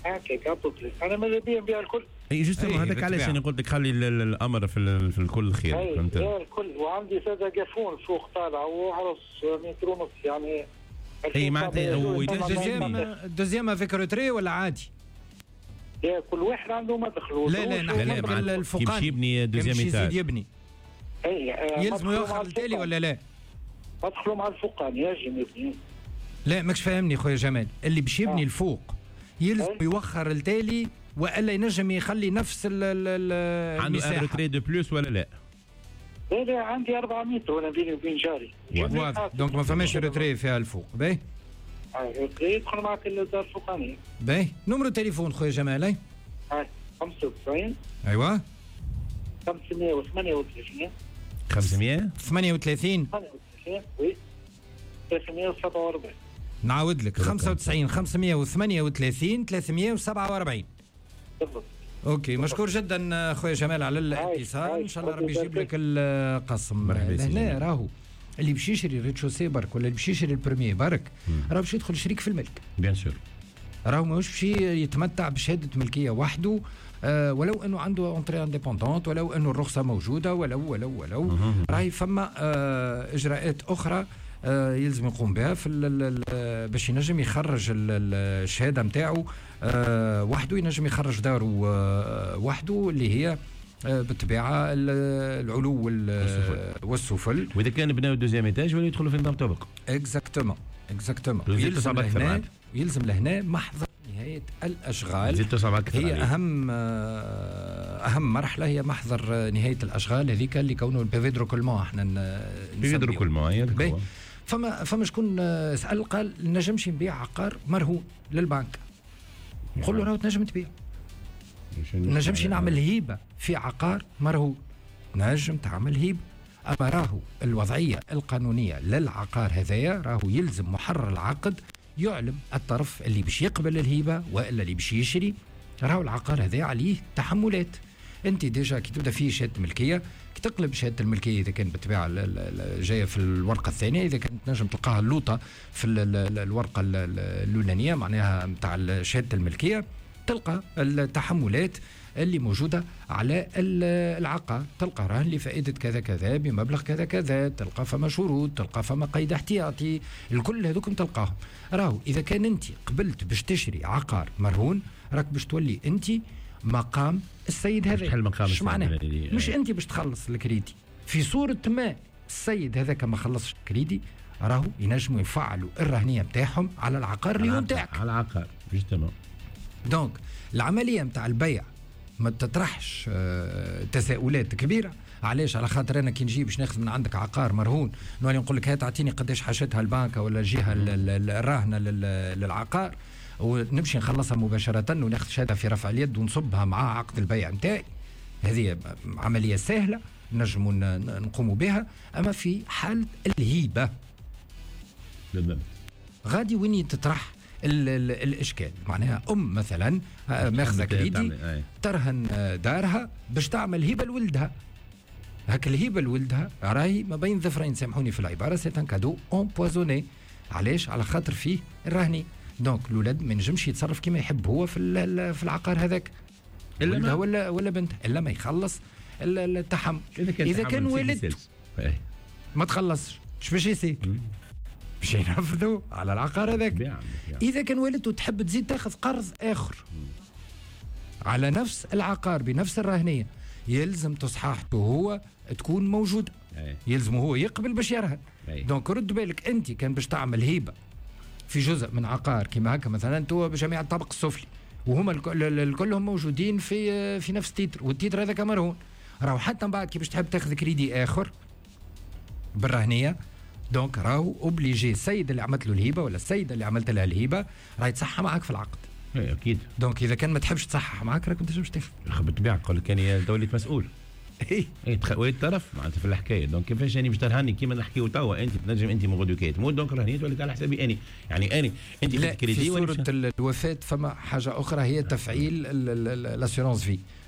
هكاك عطوك انا ماذا بيا نبيع الكل. اي جوستومون هذاك علاش انا قلت لك خلي الامر في الكل خير. فهمت الكل. وعندي ساده قافون فوق طالع وعرس متر ونص يعني. اي معناتها دوزيام افيك روتري ولا عادي؟ كل واحد عنده مدخل. لا نحن الفوقاني كيف يبني دوزيام يزيد يبني. يلزم يوخر التالي ولا لا؟ ادخلوا مع الفوقاني ينجم يبني. لا ماكش فاهمني خويا جمال، اللي باش يبني الفوق يلزم يوخر التالي والا ينجم يخلي نفس المساحه. عنده روتري دو بلوس ولا لا؟ لا عندي 4 متر وانا بيني وبين جاري. دونك ما فماش روتري فيها الفوق. باهي يدخل معك الدار الفوقانيه. باهي نمرو تليفون خويا جمال. 95 ايوا 538 538 وي 347. نعاود لك 95 538 347 بالضبط. اوكي مشكور جدا خويا جمال على الاتصال. ان شاء الله ربي يجيب لك القسم. هنا راهو اللي باش يشري ريتشوسي برك ولا اللي باش يشري البرمي برك راهو باش يدخل شريك في الملك بيان سور. راهو ماهوش باش يتمتع بشهاده ملكيه وحده ولو انه عنده اونتري انديبوندونت ولو انه الرخصه موجوده ولو راهي فما اجراءات اخرى يلزم يقوم بها في باش ينجم يخرج الشهاده نتاعو وحده، ينجم يخرج داره وحده اللي هي بالطبيعه العلو والسفل. واذا كان بناو دوزيام ايتاج ولا يدخلوا في نظام طابق. اكزاكتومون يلزم لهنا محضر نهايه الاشغال. هي اهم مرحله هي محضر نهايه الاشغال هذيك اللي كونه البيفي دو ريكولمون. احنا بيفي دو ريكولمون فما شكون سال قال نجمش نبيع عقار مرهون للبنك. نقول له راهو تنجم تبيع، نجمش نعمل هيبه في عقار مرهون. نجم تعمل هيبه، اما راهو الوضعيه القانونيه للعقار هذايا راهو يلزم محرر العقد يعلم الطرف اللي باش يقبل الهيبه والا اللي باش يشري راهو العقار هذا عليه تحملات. انت ديجا كي تبدا فيه شهاده ملكيه كي تقلب شهاده الملكيه اذا كانت بالطبيعه جايه في الورقه الثانيه، اذا كانت نجم تلقاها اللوطه في الورقه الاولانيه معناها نتاع شهاده الملكيه، تلقى التحملات اللي موجودة على العقار، تلقى رهن لفائدة كذا كذا بمبلغ كذا كذا، تلقى فما شروط، تلقى فما قيد احتياطي، الكل هذوكم تلقاهم. راهو إذا كان أنت قبلت باش تشري عقار مرهون راك باش تولي أنت مقام السيد هذا. مش معناه مش أنت باش تخلص الكريدي، في صورة ما السيد هذاك ما خلصش الكريدي راهو ينجموا يفعلوا الرهنية بتاعهم على العقار اللي هو نتاعك. على العقار جوستومون. دونك العملية نتاع البيع ما تطرحش تساؤلات كبيره. علاش؟ على خاطر انا كي نجي باش ناخذ من عندك عقار مرهون نولي نقول لك هات اعطيني قداش حاجتها البنكه ولا الجهه الراهنه للعقار ونمشي نخلصها مباشره وناخذ شهاده في رفع اليد ونصبها مع عقد البيع نتاعي. هذه عمليه سهله نجموا نقوموا بها. اما في حاله الهيبه غادي وين تطرح الاشكال. معناها مثلا ماخذه كريدي ترهن دارها باش تعمل هبه لولدها. هاك الهبه لولدها راهي ما بين ظفرين، سامحوني في العباره، سي ان كادو امبوزوني. علاش؟ على خاطر فيه الرهني. دونك الولد ما ينجمش يتصرف كما يحب هو في العقار هذاك ولدها ولا بنتها الا ما يخلص التحمل. اذا كان والد ما تخلصش اش باش يصير؟ باش ينفذوا على العقار هذاك. اذا كان والدته تحب تزيد تاخذ قرض اخر على نفس العقار بنفس الرهنيه يلزم تصحيحته هو تكون موجوده، يلزم هو يقبل باش يرهن. دونك رد بالك انت كان باش تعمل هيبه في جزء من عقار كيما هكا مثلا تو بجميع الطابق السفلي وهما كلهم موجودين في نفس التيتر والتيتر هذاك مرهون، راهو حتى من بعد كي باش تحب تاخذ كريدي اخر بالرهنيه دونك راهو اوبليجي السيد اللي عملت له الهيبه ولا السيده اللي عملت لها الهيبه راهي تصحح معك في العقد. اكيد. دونك اذا كان ما تحبش تصحح معك راك ما تنجمش تاخذ. بالطبيعه قال لك انا دولة مسؤول. اي وليت طرف معناتها في الحكايه. دونك كيفاش اني باش ترهني كيما نحكيو توا انت تنجم انت من غدو كي تموت دونك رهنيه تولي على حسابي اني يعني انت لا في صورة الوفاه فما حاجه اخرى هي تفعيل الاسيورونس في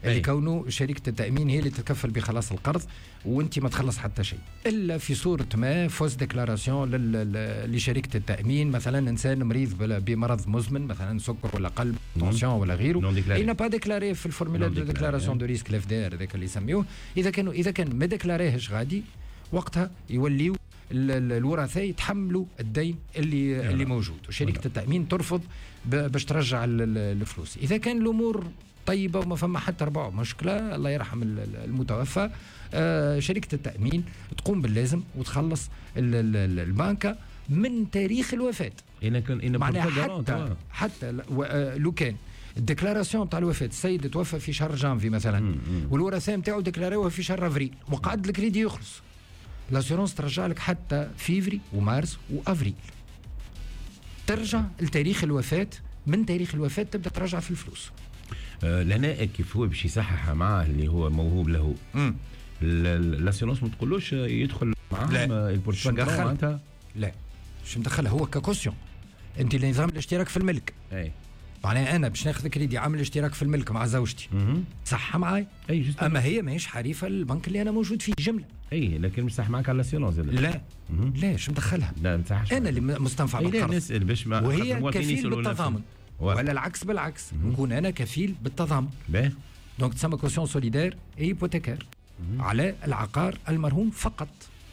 اللي كونه شركه التامين هي اللي تتكفل بخلاص القرض وانت ما تخلص حتى شيء، الا في صوره ما فوز ديكلاراسيون لشركه التامين، مثلا انسان مريض بمرض مزمن مثلا سكر ولا قلب تونسيون ولا غيره، اي با ديكلاري في الفورمولير دو ديكلاراسيون دو ريسك الاف دي ار هذاك اللي يسميوه، اذا كان ما ديكلاريهش غادي وقتها يوليو الورثاء يتحملوا الدين اللي موجود، وشركه التامين ترفض باش ترجع الفلوس. اذا كان الامور طيبه وما فما حتى ربع مشكله الله يرحم المتوفى، شركه التامين تقوم باللازم وتخلص البنكه من تاريخ الوفاه. معناها حتى لو كان الديكلاراسيون تاع الوفاه السيد توفى في شهر جانفي مثلا والورثاء نتاعو ديكلاروها في شهر افريل وقعد الكريدي يخلص، لاسيورونس ترجع لك حتى فيفري ومارس وافريل، ترجع لتاريخ الوفاه، من تاريخ الوفاه تبدا ترجع في الفلوس. لهنا كيف هو باش يصحح معاه اللي هو موهوب له لاسيورونس ما تقولوش يدخل معاهم البورتفوليو معناتها لا مش مدخلها هو ككوسيون، انت نظام الاشتراك في الملك معناها انا باش ناخذ كريدي عامل اشتراك في الملك مع زوجتي صح معاي، اما هي ماهيش حريفه البنك اللي انا موجود فيه جمله، لكن مش صح معك على لاسيورونس لا شو مدخلها؟ لا ما صحش انا اللي مستنفع بالقرض نسال باش ما وهي كفيل بالتضامن ولا العكس بالعكس نكون انا كفيل بالتضامن. دونك تسمى كوسيون سوليدير اي هيبوتيكار على العقار المرهون فقط.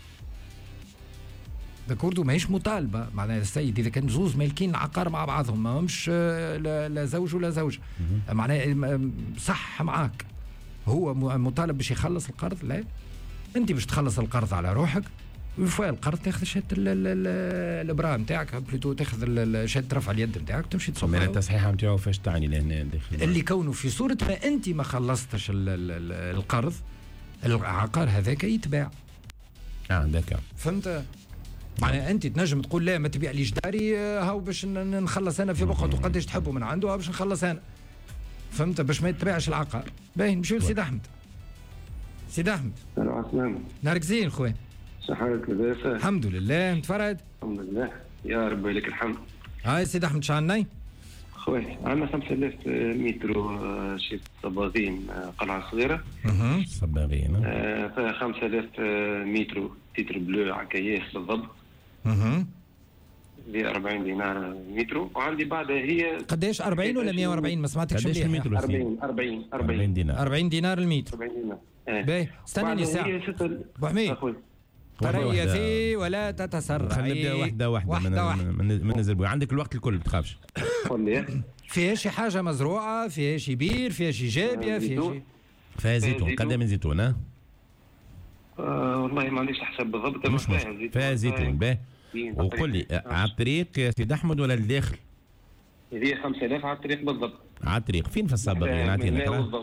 داكوردو ماهيش مطالبه معناها السيد اذا كان زوز مالكين عقار مع بعضهم ما همش لا زوج ولا زوجه معناها صح معاك هو مطالب باش يخلص القرض، لا انت باش تخلص القرض على روحك وفوا القرض تاخذ شهاده الابراء نتاعك بلوتو تاخذ شهاده رفع اليد نتاعك تمشي تصب. من التصحيح نتاعو فاش تعني لهنا اللي كونه في صوره ما انت ما خلصتش القرض العقار هذاك يتباع. داكا فهمت معناها انت تنجم تقول لا ما تبيع ليش داري هاو باش نخلص انا في بقعته قداش تحبوا من عنده باش نخلص انا، فهمت باش ما يتباعش العقار. باهي نمشيو لسيد احمد. سيد احمد السلام نهارك زين خويا. صحتك لاباس؟ الحمد لله متفرد الحمد لله يا رب لك الحمد. هاي سيد احمد شعلني خويا عندنا 5000 متر شي صباغين قلعه صغيره صباغين 5000 متر تيتر بلو عكاياس بالضبط ب 40 دينار متر، وعندي بعدها هي قداش 40 ولا 140 ما سمعتكش مليح. 40 دينار 40 دينار المتر. 40 دينار باهي استناني ساعه ابو حميد تريثي ولا تتسرعي. خلينا نبدا واحده من نزل عندك الوقت الكل ما تخافش. فيها شي حاجه مزروعه، فيها شي بير، فيها شي جابيه، فيها زيتون. قد من زيتون؟ والله ما عنديش الحساب بالضبط. مش فيها زيتون. باهي وقل لي على الطريق يا سيد احمد ولا الداخل؟ هذه 5000 على الطريق بالضبط. على الطريق فين في الصباغين؟ نعطينا بالضبط.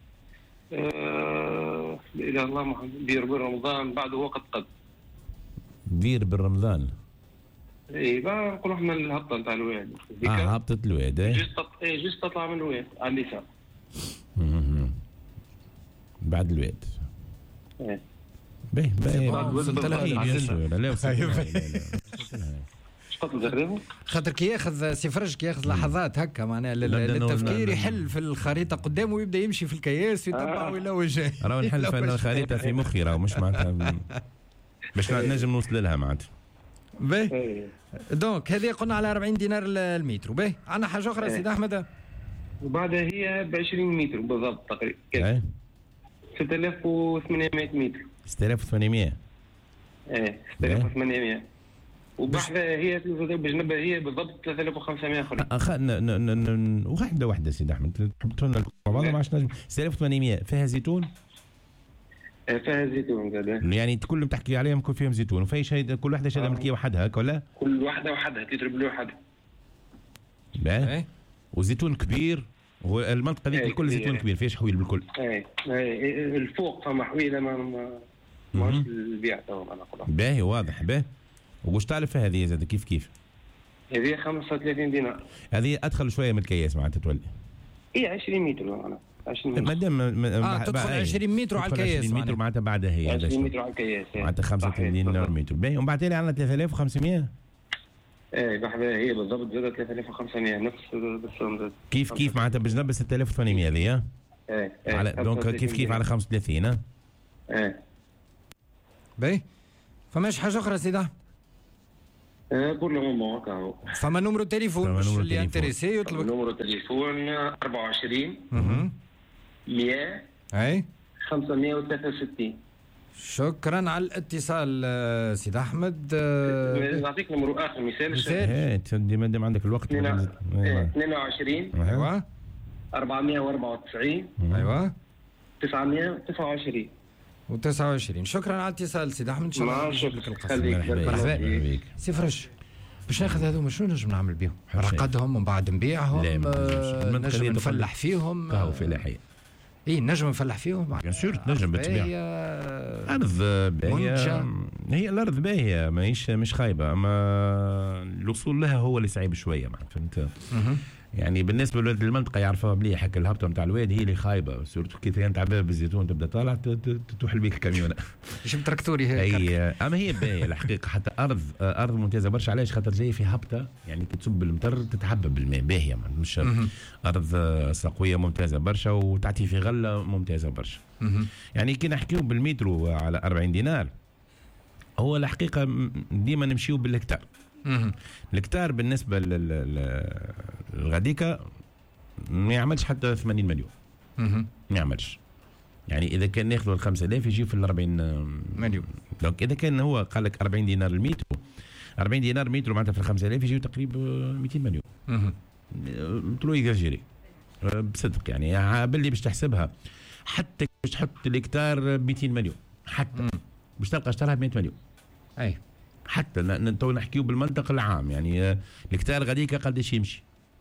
الى الله محمد بير رمضان بعده وقت قد بير بالرمضان. اي نقولوا احنا الهبطه نتاع الواد. هبطه الواد. جست تطلع من الواد على اليسار. بعد الواد. باهي وصلت لها لا شقد نجربوا خاطر كي ياخذ سي فرج كي ياخذ لحظات هكا معناها للتفكير يحل في الخريطه قدامه ويبدا يمشي في الكياس ويتبع ولا وجه. راهو نحل في الخريطه في مخي راهو مش معناتها باش نجم نوصل لها معناتها. باهي دونك هذه قلنا على 40 دينار المتر. باهي عندنا حاجه اخرى سيد احمد وبعدها هي ب 20 متر بالضبط تقريبا 6800 متر. 6800 6800 وبحذا هي بجنبها هي بالضبط 3500 اخرى. واحده سيدي احمد حطوا لنا مع بعض ما عادش نجم. 6800 فيها زيتون؟ فيها زيتون زاد يعني كلهم تحكي عليهم يكون فيهم زيتون وفي شيء كل واحده شهاده ملكيه وحدها هكا ولا؟ كل واحده وحدها تضرب له وحدها. باهي وزيتون كبير هو المنطقه دي الكل زيتون كبير فيش حويل بالكل. الفوق فما حويله ماهوش البيع تو انا نقول. باهي واضح. باهي وش تعرف هذه زاد كيف؟ هذه 35 دينار. هذه ادخل شويه من الكياس معناتها تولي. 20 متر انا 20 متر. مادام تدخل 20 متر على الكياس 20 متر معناتها بعدها هي 20 متر على الكياس معناتها 35 دينار متر. باهي ومن بعد تالي عندنا 3500. بحذا هي بالضبط زاد 3500 نفس الصندوق. كيف معناتها بجنب 6800 هذه على دونك كيف على 35 ها؟ باهي فماش حاجه اخرى سيدي احمد؟ بور لو مومون هكا. فما نمرو تليفون اللي انتريسي يطلب نمرو تليفون 24 100 اي 563. شكرا على الاتصال سيدي احمد. نعطيك نمرو اخر مثال. ايه ديما ديما عندك الوقت. 22 ايوه 494 ايوه 929 و29. شكرا على الاتصال سيدي احمد. ان شاء الله نجيب لك القصه. مرحبا بك سي فرش. باش ناخذ هذوما شنو نجم نعمل بهم؟ نرقدهم ومن بعد نبيعهم، نجم نفلح فيهم قهوه فلاحيه. اي نجم نفلح فيهم بيان سور تنجم بالطبيعه. ارض باهيه، هي الارض باهيه ماهيش مش خايبه، اما الوصول لها هو اللي صعيب شويه فهمت. يعني بالنسبه لولاد المنطقه يعرفوها مليح، هكا الهبطه نتاع الواد هي اللي خايبه، سورتو كي كانت عباب بالزيتون تبدا طالع تحل بيك الكاميونه شوف تراكتوري هي. اما هي باهيه الحقيقه، حتى ارض ممتازه برشا. علاش؟ خاطر جايه في هبطه، يعني كي تصب المطر تتحبب بالماء، باهيه مش ارض سقويه ممتازه برشا، وتعطي في غله ممتازه برشا. يعني كي نحكيو بالمترو على 40 دينار، هو الحقيقه ديما نمشيو بالهكتار. الهكتار بالنسبه للغاديكا ما يعملش حتى 80 مليون. ما يعملش. يعني اذا كان ناخذوا ال 5000 يجيو في ال 40 مليون. دونك اذا كان هو قال لك 40 دينار المترو، 40 دينار مترو معناتها في ال 5000 يجيو تقريبا 200 مليون. ترو اكزاجيري بصدق، يعني باللي باش تحسبها حتى باش تحط الهكتار ب 200 مليون حتى باش تلقى اشتراها ب 100 مليون. اي حتى تو نحكيو بالمنطق العام، يعني الهكتار غاديك قداش يمشي.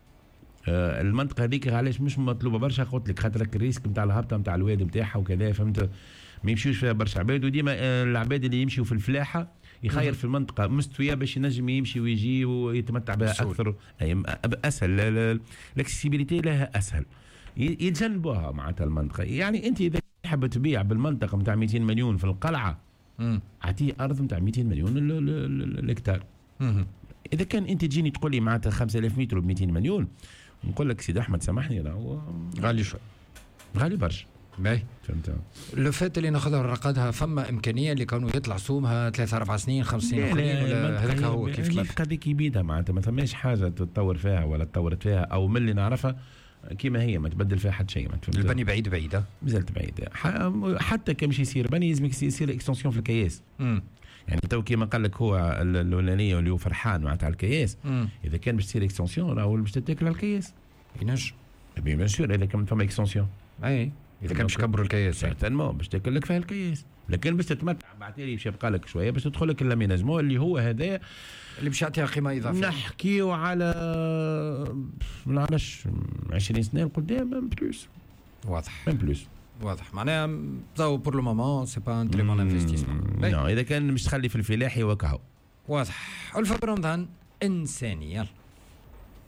المنطقه هذيك علاش مش مطلوبه برشا؟ قلت لك خاطرك الريسك نتاع الهبطه نتاع الواد نتاعها وكذا، فهمت؟ ما يمشيوش فيها برشا عباد، وديما العباد اللي يمشيوا في الفلاحه يخير في المنطقه مستويه باش ينجم يمشي ويجي ويتمتع بها اكثر. اسهل، الاكسسيبيليتي لها اسهل، يتجنبوها معناتها المنطقه. يعني انت اذا تحب تبيع بالمنطقه نتاع 200 مليون في القلعه، اعطيه ارض نتاع 200 مليون الهكتار. اذا كان انت تجيني تقول لي معناتها 5000 متر ب 200 مليون، نقول لك سيدي احمد سامحني راهو غالي شوي، غالي برشا. باهي فهمت. لو فات اللي ناخذها ونرقدها، فما امكانيه اللي كانوا يطلع سومها 3 4 سنين 5 سنين اخرين، ولا هذاك هو كيف المنطقه هذيك يبيدها معناتها ما ثماش حاجه تتطور فيها ولا تطورت فيها، او من اللي نعرفها كيما هي ما تبدل فيها حتى شيء. البني بعيده مازالت بعيده، حتى كان باش يصير بني لازمك يصير اكستنسيون في الكياس. يعني تو كيما قال لك هو الاولانيه اللي هو فرحان معناتها على الكياس، اذا كان باش تصير اكستنسيون راهو باش تتاكل على الكياس. ينجم بيان سور اذا كان فما اكستنسيون. اي اذا كان باش يكبروا الكياس سيرتانمون باش تاكل لك فيها الكياس، لكن باش تتمتع بعتالي باش يبقى لك شويه باش تدخل لك اللاميناجمون اللي هو هذا اللي باش يعطيها قيمه اضافيه. نحكيو على ما نعرفش 20 سنه لقدام بلوس. واضح بلوس واضح، معناها تو بور لو مومون سي با ان تري بون انفستيسمون. اذا كان مش تخلي في الفلاحي وكهو. واضح. الفا برمضان انساني. يلا